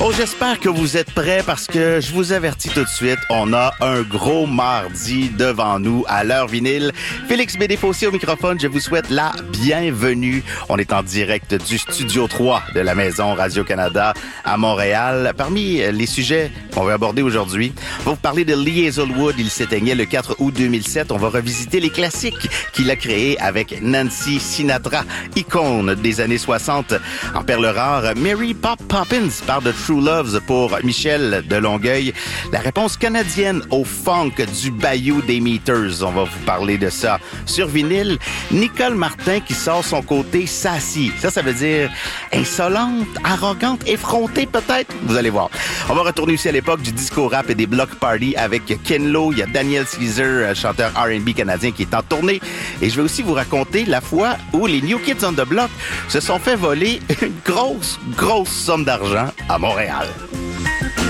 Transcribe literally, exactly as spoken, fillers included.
Oh, j'espère que vous êtes prêts parce que je vous avertis tout de suite, on a un gros mardi devant nous à l'heure vinyle. Félix Bédé-Fossé au microphone, je vous souhaite la bienvenue. On est en direct du Studio trois de la Maison Radio-Canada à Montréal. Parmi les sujets qu'on va aborder aujourd'hui, on va vous parler de Lee Hazlewood. Il s'éteignait le quatre août deux mille sept. On va revisiter les classiques qu'il a créés avec Nancy Sinatra, icône des années soixante. En perle rare, Mary Pop Poppins parle de True Loves pour Michel de Longueuil. La réponse canadienne au funk du Bayou des Meters. On va vous parler de ça. Sur vinyle, Nicole Martin qui sort son côté sassy. Ça, ça veut dire insolente, arrogante, effrontée peut-être. Vous allez voir. On va retourner aussi à l'époque du disco rap et des block party avec Ken Lo. Il y a Daniel Caesar, chanteur R and B canadien qui est en tournée. Et je vais aussi vous raconter la fois où les New Kids on the Block se sont fait voler une grosse, grosse somme d'argent à Montréal.